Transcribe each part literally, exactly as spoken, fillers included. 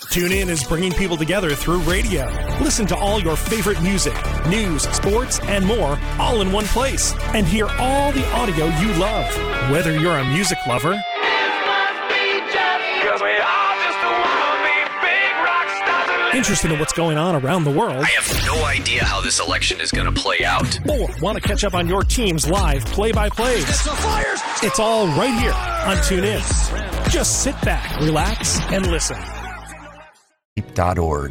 TuneIn is bringing people together through radio. Listen to all your favorite music, news, sports, and more all in one place. And hear all the audio you love. Whether you're a music lover, interested in what's going on around the world, I have no idea how this election is going to play out, or want to catch up on your team's live play-by-plays, it's all right here on TuneIn. Just sit back, relax, and listen. dot org.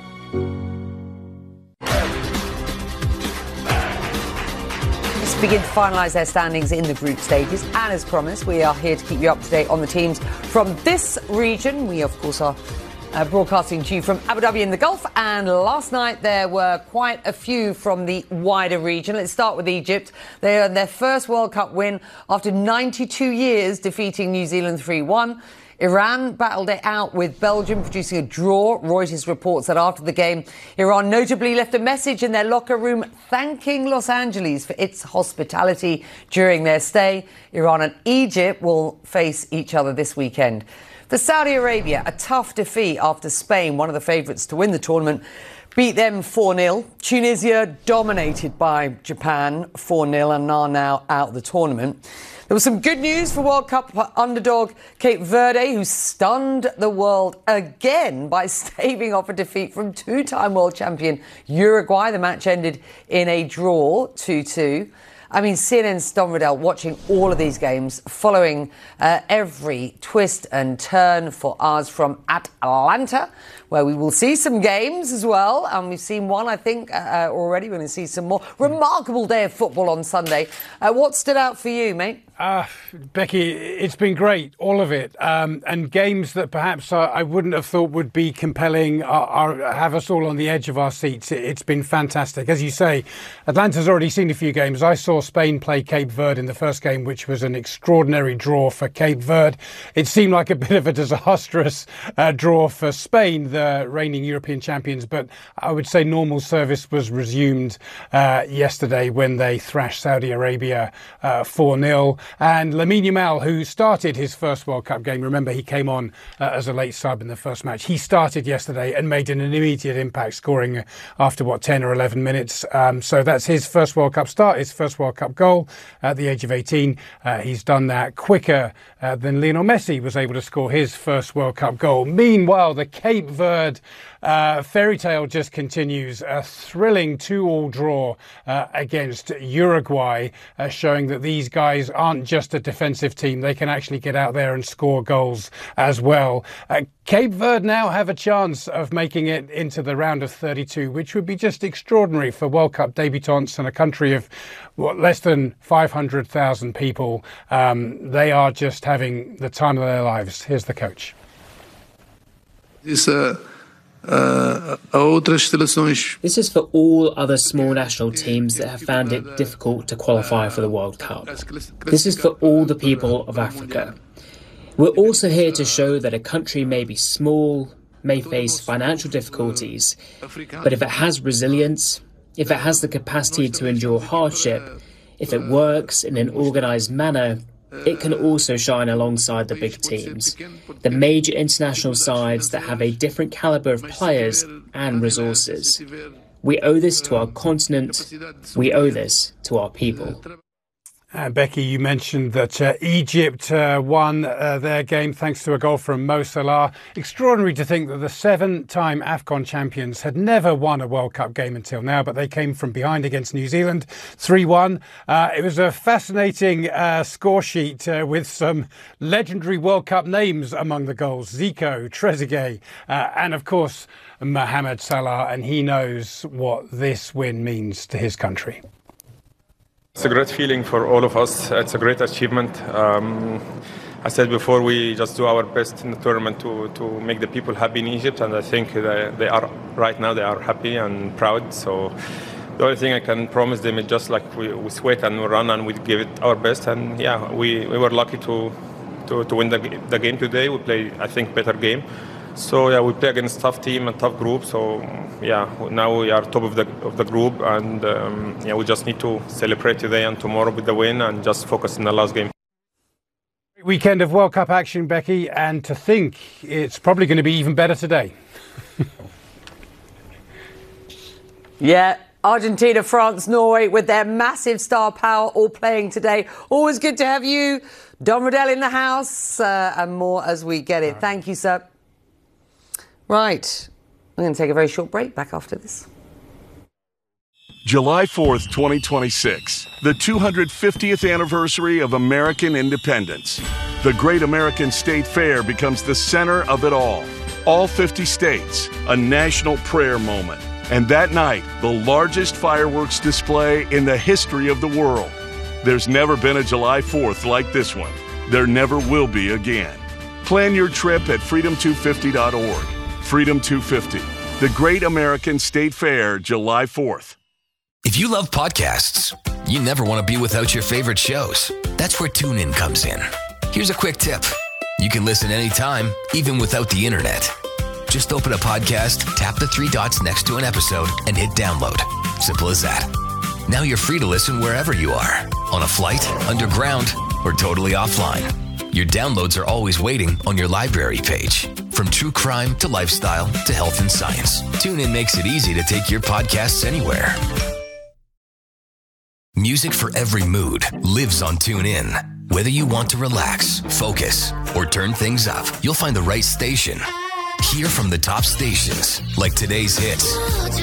Let's begin to finalise their standings in the group stages. And as promised, we are here to keep you up to date on the teams from this region. We, of course, are uh, broadcasting to you from Abu Dhabi in the Gulf. And last night there were quite a few from the wider region. Let's start with Egypt. They earned their first World Cup win after ninety-two years, defeating New Zealand three one. Iran battled it out with Belgium, producing a draw. Reuters reports that after the game, Iran notably left a message in their locker room thanking Los Angeles for its hospitality during their stay. Iran and Egypt will face each other this weekend. For Saudi Arabia, a tough defeat after Spain, one of the favourites to win the tournament, beat them four nil. Tunisia dominated by Japan four nil and are now out of the tournament. There was some good news for World Cup underdog Cape Verde, who stunned the world again by staving off a defeat from two-time world champion Uruguay. The match ended in a draw, two two. I mean, C N N's Don Riddell watching all of these games, following uh, every twist and turn for us from Atlanta, where we will see some games as well. And we've seen one, I think, uh, already. We're going to see some more. Remarkable day of football on Sunday. Uh, what stood out for you, mate? Uh, Becky, it's been great, all of it. Um, and games that perhaps uh, I wouldn't have thought would be compelling are, are, have us all on the edge of our seats. It, it's been fantastic. As you say, Atlanta's already seen a few games. I saw Spain play Cape Verde in the first game, which was an extraordinary draw for Cape Verde. It seemed like a bit of a disastrous uh, draw for Spain, the reigning European champions. But I would say normal service was resumed uh, yesterday when they thrashed Saudi Arabia uh, four nil. And Lamine Yamal, who started his first World Cup game, remember he came on uh, as a late sub in the first match. He started yesterday and made an immediate impact, scoring after, what, ten or eleven minutes. Um, so that's his first World Cup start, his first World Cup goal at the age of eighteen. Uh, he's done that quicker uh, than Lionel Messi was able to score his first World Cup goal. Meanwhile, the Cape Verde Uh, fairy tale just continues. A thrilling two-all draw uh, against Uruguay, uh, showing that these guys aren't just a defensive team. They can actually get out there and score goals as well. Uh, Cape Verde now have a chance of making it into the round of thirty-two, which would be just extraordinary for World Cup debutants and a country of what, less than five hundred thousand people. Um, they are just having the time of their lives. Here's the coach. This, uh... Uh, this is for all other small national teams that have found it difficult to qualify for the World Cup. This is for all the people of Africa. We're also here to show that a country may be small, may face financial difficulties, but if it has resilience, if it has the capacity to endure hardship, if it works in an organised manner, it can also shine alongside the big teams, the major international sides that have a different calibre of players and resources. We owe this to our continent. We owe this to our people. Uh, Becky, you mentioned that uh, Egypt uh, won uh, their game thanks to a goal from Mo Salah. Extraordinary to think that the seven-time AFCON champions had never won a World Cup game until now, but they came from behind against New Zealand, three one. Uh, it was a fascinating uh, score sheet uh, with some legendary World Cup names among the goals. Zico, Trezeguet, uh, and of course, Mohamed Salah, and he knows what this win means to his country. It's a great feeling for all of us. It's a great achievement. Um, I said before, we just do our best in the tournament to, to make the people happy in Egypt, and I think they, they are right now. They are happy and proud. So the only thing I can promise them is just like we, we sweat and we run and we give it our best. And yeah, we, we were lucky to to, to win the, the game today. We played, I think, better game. So yeah, we play against tough team and tough group. So yeah, now we are top of the of the group, and um, yeah, we just need to celebrate today and tomorrow with the win, and just focus in the last game. Weekend of World Cup action, Becky, and to think it's probably going to be even better today. Yeah, Argentina, France, Norway with their massive star power all playing today. Always good to have you, Don Riddell, in the house, uh, and more as we get it. Thank you, sir. Right, I'm going to take a very short break. Back after this. July fourth, twenty twenty-six, the two hundred fiftieth anniversary of American independence. The Great American State Fair becomes the center of it all. All fifty states, a national prayer moment. And that night, the largest fireworks display in the history of the world. There's never been a July fourth like this one. There never will be again. Plan your trip at freedom two fifty dot org. Freedom two fifty, the Great American State Fair, July fourth. If you love podcasts, you never want to be without your favorite shows. That's where TuneIn comes in. Here's a quick tip. You can listen anytime, even without the internet. Just open a podcast, tap the three dots next to an episode, and hit download. Simple as that. Now you're free to listen wherever you are. On a flight, underground, or totally offline. Your downloads are always waiting on your library page. From true crime to lifestyle to health and science, TuneIn makes it easy to take your podcasts anywhere. Music for every mood lives on TuneIn. Whether you want to relax, focus, or turn things up, you'll find the right station. Hear from the top stations, like today's hits,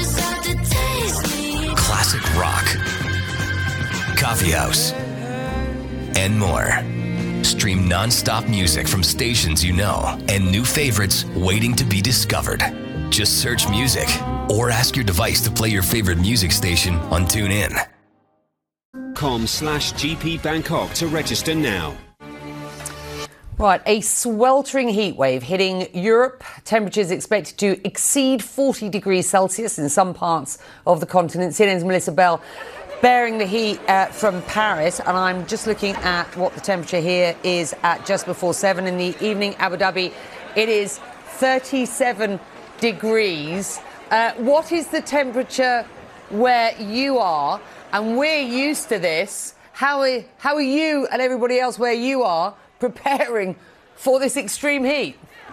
classic rock, coffee house, and more. Stream non-stop music from stations you know and new favorites waiting to be discovered. Just search music or ask your device to play your favorite music station on TuneIn. com slash GP Bangkok to register now. Right, a sweltering heat wave hitting Europe. Temperatures expected to exceed forty degrees Celsius in some parts of the continent. C N N's Melissa Bell bearing the heat uh, from Paris, and I'm just looking at what the temperature here is at just before seven in the evening. Abu Dhabi, it is thirty-seven degrees. Uh, what is the temperature where you are? And we're used to this. How are, how are you and everybody else where you are preparing for this extreme heat?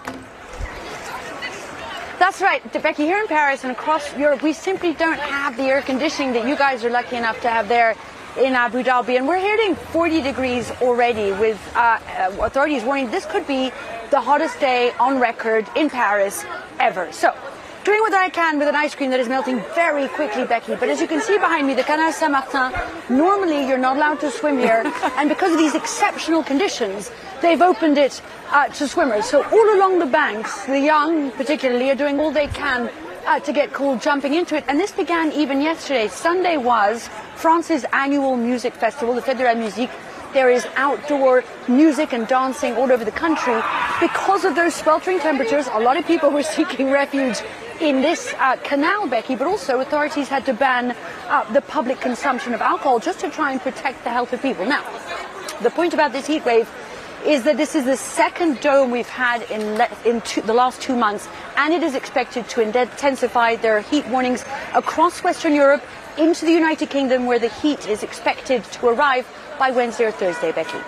That's right, Becky, here in Paris and across Europe, we simply don't have the air conditioning that you guys are lucky enough to have there in Abu Dhabi. And we're hitting forty degrees already, with uh, authorities warning this could be the hottest day on record in Paris ever. So, doing what I can with an ice cream that is melting very quickly, Becky. But as you can see behind me, the Canal Saint-Martin, normally you're not allowed to swim here. And because of these exceptional conditions, they've opened it uh, to swimmers. So all along the banks, the young particularly are doing all they can uh, to get cool, jumping into it. And this began even yesterday. Sunday was France's annual music festival, the Fête de la Musique. There is outdoor music and dancing all over the country. Because of those sweltering temperatures, a lot of people were seeking refuge in this uh, canal, Becky, but also authorities had to ban uh, the public consumption of alcohol just to try and protect the health of people. Now, the point about this heat wave is that this is the second dome we've had in, le- in two, the last two months, and it is expected to intensify. There are heat warnings across Western Europe into the United Kingdom, where the heat is expected to arrive by Wednesday or Thursday, Becky.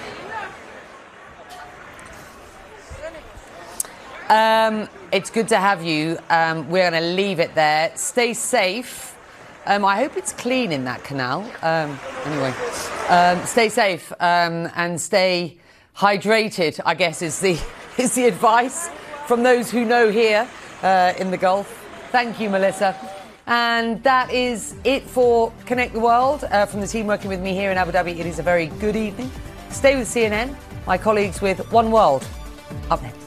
Um, it's good to have you. Um, we're going to leave it there. Stay safe. Um, I hope it's clean in that canal. Um, anyway, um, stay safe um, and stay hydrated, I guess, is the is the advice from those who know here uh, in the Gulf. Thank you, Melissa. And that is it for Connect the World. Uh, from the team working with me here in Abu Dhabi, it is a very good evening. Stay with C N N. My colleagues with One World up next.